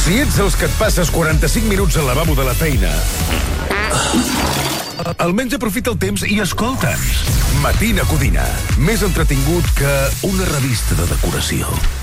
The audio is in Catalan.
Si ets dels que et passes 45 minuts al lavabo de la feina, almenys aprofita el temps i escolta'ns. Matina Codina. Més entretingut que una revista de decoració.